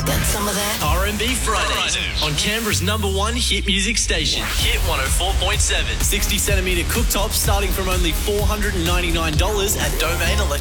Get some of that. R&B Fridays on Canberra's #1 hit music station, Hit 104.7. 60centimetre cooktops starting from only $499 at Domain Electrical.